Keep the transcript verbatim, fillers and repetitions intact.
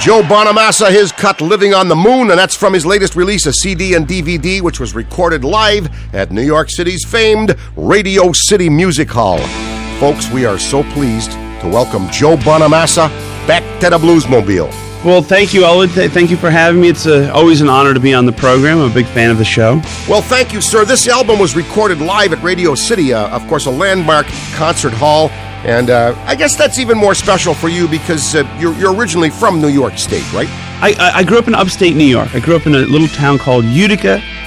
Joe Bonamassa, his cut Living on the Moon, and that's from his latest release, a C D and D V D, which was recorded live at New York City's famed Radio City Music Hall. Folks, we are so pleased to welcome Joe Bonamassa back to the Bluesmobile. Well, thank you, Elwood. Th- thank you for having me. It's uh, always an honor to be on the program. I'm a big fan of the show. Well, thank you, sir. This album was recorded live at Radio City, uh, of course, a landmark concert hall. And uh, I guess that's even more special for you because uh, you're, you're originally from New York State, right? I, I, I grew up in upstate New York. I grew up in a little town called Utica,